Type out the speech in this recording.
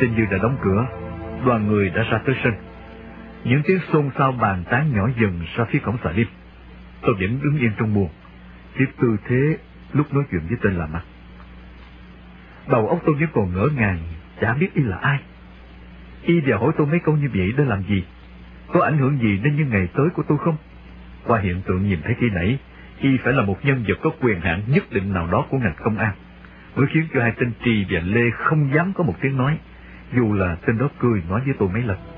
Tên Như đã đóng cửa, đoàn người đã ra tới sân. Những tiếng xôn xao bàn tán nhỏ dần ra phía cổng xà lim. Tôi vẫn đứng yên trong buồng, chỉ tư thế lúc nói chuyện với tên lạ mặt. Đầu óc tôi vẫn còn ngỡ ngàng, chả biết y là ai. Y và hỏi tôi mấy câu như vậy để làm gì? Có ảnh hưởng gì đến những ngày tới của tôi không? Qua hiện tượng nhìn thấy khi nãy, y phải là một nhân vật có quyền hạn nhất định nào đó của ngành công an, mới khiến cho hai tên Trì và Lê không dám có một tiếng nói, dù là tên đó cười nói với tôi mấy lần.